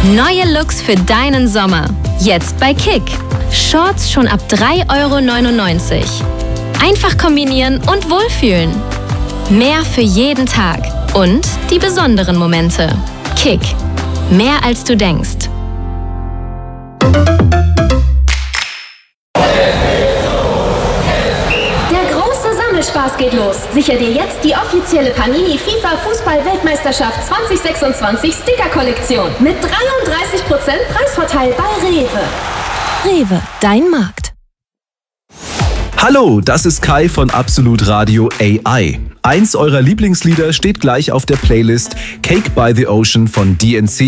Neue Looks für deinen Sommer. Jetzt bei Kick. Shorts schon ab 3,99 €. Einfach kombinieren und wohlfühlen. Mehr für jeden Tag. Und die besonderen Momente. Kick. Mehr als du denkst. Spaß geht los. Sicher dir jetzt die offizielle Panini FIFA Fußball-Weltmeisterschaft 2026 Sticker-Kollektion mit 33% Preisvorteil bei Rewe. Rewe, dein Markt. Hallo, das ist Kai von Absolut Radio AI. Eins eurer Lieblingslieder steht gleich auf der Playlist Cake by the Ocean von DNC.